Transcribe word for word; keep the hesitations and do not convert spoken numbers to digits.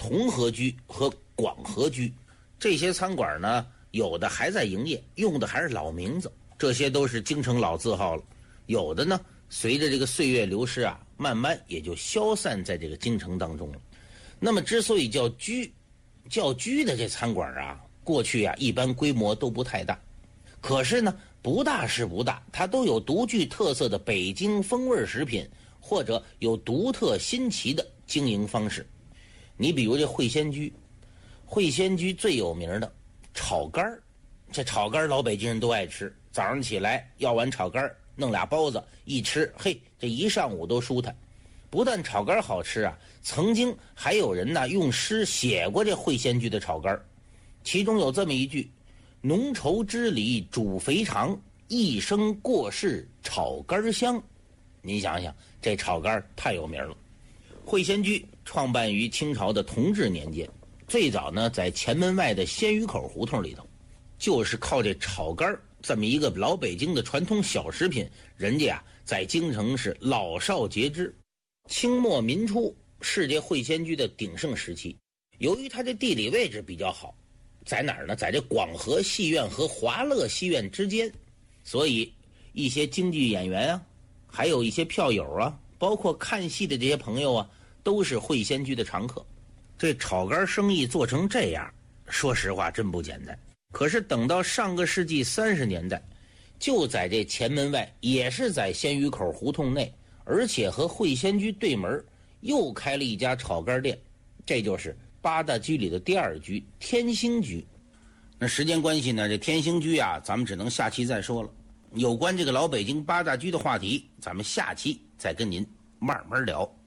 同和居和广和居。这些餐馆呢，有的还在营业，用的还是老名字，这些都是京城老字号了。有的呢，随着这个岁月流逝啊，慢慢也就消散在这个京城当中了。那么之所以叫居，叫居的这餐馆啊，过去啊一般规模都不太大，可是呢不大是不大，它都有独具特色的北京风味食品，或者有独特新奇的经营方式。你比如这会仙居，会仙居最有名的炒肝儿，这炒肝老北京人都爱吃，早上起来要碗炒肝，弄俩包子一吃，嘿，这一上午都舒坦。不但炒肝好吃啊，曾经还有人呢用诗写过这会仙居的炒肝，其中有这么一句：浓稠汁里煮肥肠，一生过世炒肝香。您想想，这炒肝太有名了。会仙居创办于清朝的同治年间，最早呢在前门外的鲜鱼口胡同里头，就是靠这炒肝这么一个老北京的传统小食品，人家啊在京城是老少皆知。清末民初是这会仙居的鼎盛时期，由于它这地理位置比较好，在哪儿呢？在这广和戏院和华乐戏院之间，所以一些京剧演员啊，还有一些票友啊，包括看戏的这些朋友啊，都是会仙居的常客。这炒肝生意做成这样，说实话真不简单。可是等到上个世纪三十年代，就在这前门外，也是在鲜鱼口胡同内，而且和会仙居对门又开了一家炒肝店，这就是八大居里的第二居天兴居。那时间关系呢，这天兴居啊，咱们只能下期再说了。有关这个老北京八大居的话题，咱们下期再跟您慢慢聊。